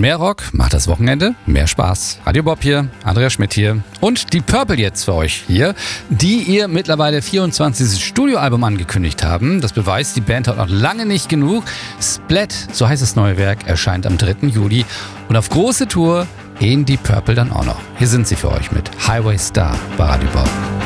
mehr Rock macht das Wochenende mehr Spaß. Radio Bob hier, Andreas Schmidt hier und die Purple jetzt für euch hier, die ihr mittlerweile 24. Studioalbum angekündigt haben. Das beweist, die Band hat noch lange nicht genug. Splat, so heißt das neue Werk, erscheint am 3. Juli und auf große Tour gehen die Purple dann auch noch. Hier sind sie für euch mit Highway Star bei Radio Bob.